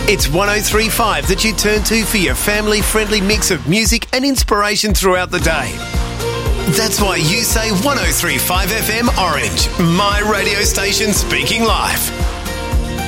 It's 103.5 that you turn to for your family-friendly mix of music and inspiration throughout the day. That's why you say 103.5 FM Orange, my radio station speaking live.